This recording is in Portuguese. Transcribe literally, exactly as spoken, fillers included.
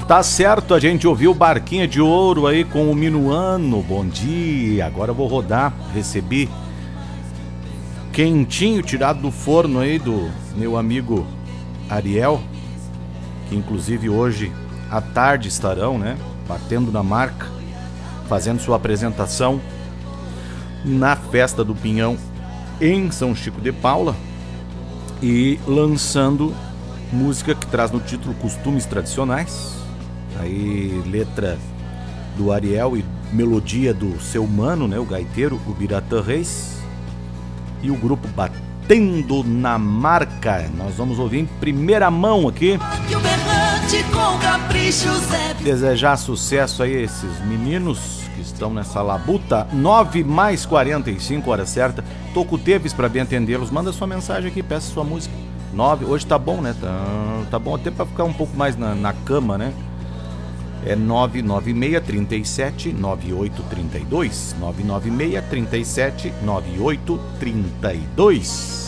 Tá certo, a gente ouviu Barquinha de Ouro aí com o Minuano. Bom dia, agora eu vou rodar. Recebi quentinho, tirado do forno aí do meu amigo Ariel, que inclusive hoje à tarde estarão, né, batendo na marca, fazendo sua apresentação na Festa do Pinhão em São Chico de Paula e lançando música que traz no título Costumes Tradicionais. Aí letra do Ariel e melodia do seu mano, né, o gaiteiro, o Biratã Reis. E o grupo Batendo na Marca. Nós vamos ouvir em primeira mão aqui. Desejar sucesso aí a esses meninos que estão nessa labuta. Nove mais quarenta e cinco, hora certa. Tô com o Teves pra bem atendê-los. Manda sua mensagem aqui, peça sua música. Nove, hoje tá bom, né? Tá, tá bom até pra ficar um pouco mais na, na cama, né? É nove nove seis, três sete, nove oito três dois. nove nove seis, três sete, nove oito três dois.